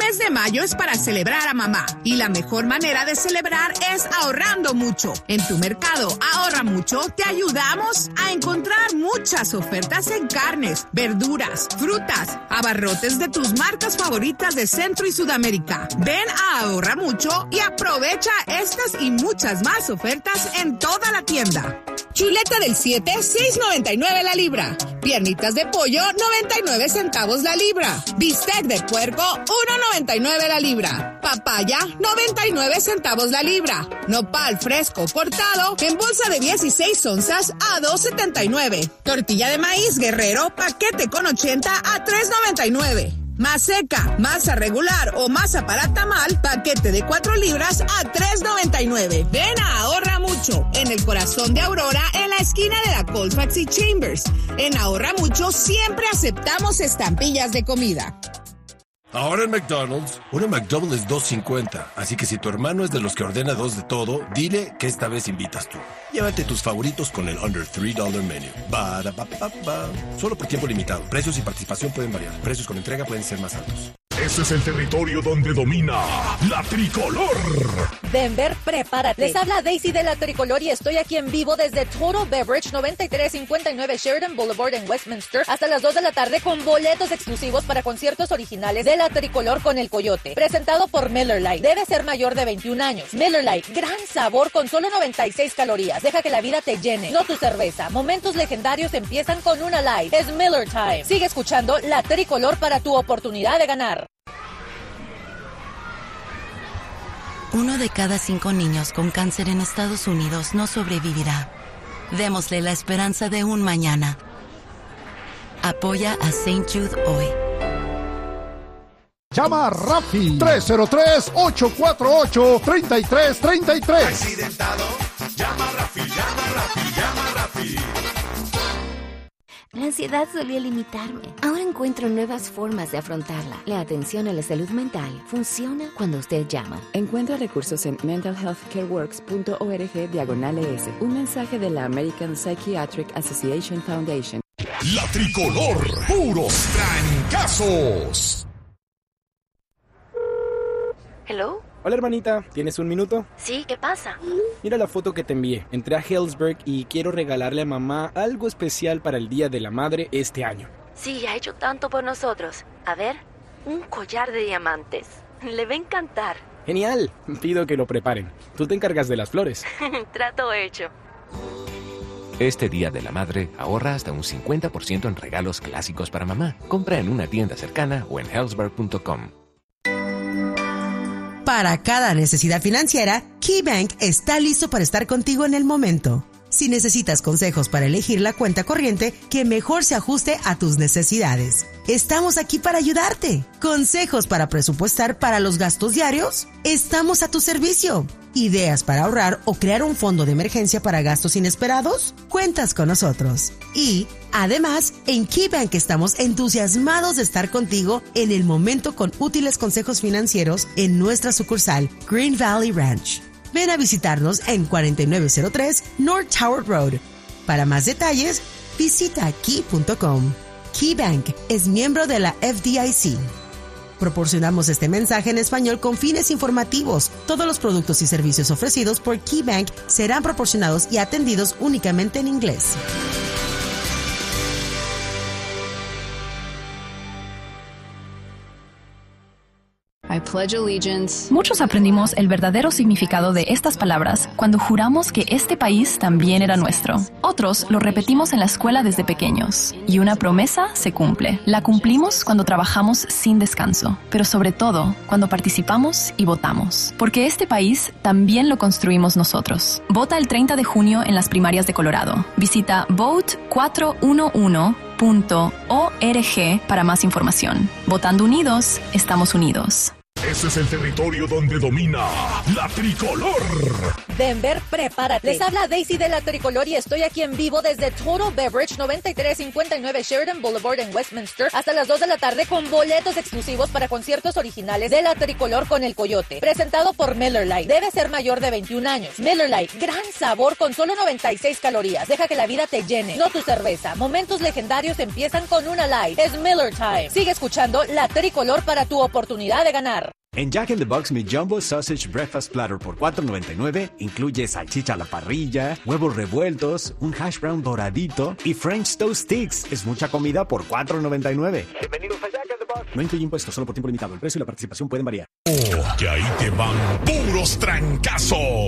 mes de mayo es para celebrar a mamá y la mejor manera de celebrar es ahorrando mucho. En tu mercado Ahorra Mucho te ayudamos a encontrar muchas ofertas en carnes, verduras, frutas, abarrotes de tus marcas favoritas de Centro y Sudamérica. Ven a Ahorra Mucho y aprovecha estas y muchas más ofertas en toda la tienda. Chuleta del 7, $6.99 la libra. Piernitas de pollo, 99 centavos la libra. Bistec de puerco, $1.99 la libra. Papaya, 99 centavos la libra. Nopal fresco cortado en bolsa de 16 onzas a $2.79. Tortilla de maíz Guerrero, paquete con 80 a $3.99. Maseca, masa regular o masa para tamal, paquete de 4 libras a $3.99. Ven a Ahorra Mucho, en el corazón de Aurora, en la esquina de la Colfax y Chambers. En Ahorra Mucho siempre aceptamos estampillas de comida. Ahora en McDonald's, una McDouble es $2.50, así que si tu hermano es de los que ordena 2 de todo, dile que esta vez invitas tú. Llévate tus favoritos con el Under $3 Menu. Solo por tiempo limitado. Precios y participación pueden variar. Precios con entrega pueden ser más altos. Ese es el territorio donde domina la tricolor. Denver, prepárate. Les habla Daisy de la Tricolor y estoy aquí en vivo desde Total Beverage 9359 Sheridan Boulevard en Westminster hasta las 2 de la tarde con boletos exclusivos para conciertos originales de la Tricolor con el Coyote. Presentado por Miller Lite. Debe ser mayor de 21 años. Miller Lite, gran sabor con solo 96 calorías. Deja que la vida te llene, no tu cerveza. Momentos legendarios empiezan con una Light. Es Miller Time. Sigue escuchando la Tricolor para tu oportunidad de ganar. 1 de cada 5 niños con cáncer en Estados Unidos no sobrevivirá. Démosle la esperanza de un mañana. Apoya a St. Jude hoy. Llama a Rafi 303-848-3333. Accidentado, llama a Rafi, llama a Rafi, llama a Rafi. La ansiedad solía limitarme. Ahora encuentro nuevas formas de afrontarla. La atención a la salud mental funciona cuando usted llama. Encuentra recursos en mentalhealthcareworks.org/ES. Un mensaje de la American Psychiatric Association Foundation. La Tricolor, puros trancazos. Hello. Hola hermanita, ¿tienes un minuto? Sí, ¿qué pasa? Mira la foto que te envié. Entré a Hillsburg y quiero regalarle a mamá algo especial para el Día de la Madre este año. Sí, ha hecho tanto por nosotros. A ver, un collar de diamantes. Le va a encantar. ¡Genial! Pido que lo preparen. Tú te encargas de las flores. Trato hecho. Este Día de la Madre, ahorra hasta un 50% en regalos clásicos para mamá. Compra en una tienda cercana o en hillsburg.com. Para cada necesidad financiera, KeyBank está listo para estar contigo en el momento. Si necesitas consejos para elegir la cuenta corriente que mejor se ajuste a tus necesidades, estamos aquí para ayudarte. Consejos para presupuestar para los gastos diarios, estamos a tu servicio. ¿Ideas para ahorrar o crear un fondo de emergencia para gastos inesperados? Cuentas con nosotros. Y, además, en KeyBank estamos entusiasmados de estar contigo en el momento con útiles consejos financieros en nuestra sucursal Green Valley Ranch. Ven a visitarnos en 4903 North Tower Road. Para más detalles, visita key.com. KeyBank es miembro de la FDIC. Proporcionamos este mensaje en español con fines informativos. Todos los productos y servicios ofrecidos por KeyBank serán proporcionados y atendidos únicamente en inglés. I pledge allegiance. Muchos aprendimos el verdadero significado de estas palabras cuando juramos que este país también era nuestro. Otros lo repetimos en la escuela desde pequeños. Y una promesa se cumple. La cumplimos cuando trabajamos sin descanso, pero sobre todo cuando participamos y votamos. Porque este país también lo construimos nosotros. Vota el 30 de junio en las primarias de Colorado. Visita vote411.org para más información. Votando unidos, estamos unidos. Ese es el territorio donde domina la tricolor. Denver, prepárate. Les habla Daisy de la Tricolor y estoy aquí en vivo desde Total Beverage 9359 Sheridan Boulevard en Westminster hasta las 2 de la tarde con boletos exclusivos para conciertos originales de la Tricolor con el Coyote. Presentado por Miller Lite. Debe ser mayor de 21 años. Miller Lite, gran sabor con solo 96 calorías. Deja que la vida te llene, no tu cerveza. Momentos legendarios empiezan con una Light. Es Miller Time. Sigue escuchando la Tricolor para tu oportunidad de ganar. En Jack in the Box, mi Jumbo Sausage Breakfast Platter por $4.99 incluye salchicha a la parrilla, huevos revueltos, un hash brown doradito y French Toast Sticks. Es mucha comida por $4.99. Bienvenidos a Jack in the Box. No incluye impuestos, solo por tiempo limitado. El precio y la participación pueden variar. Que ahí te van puros trancazos.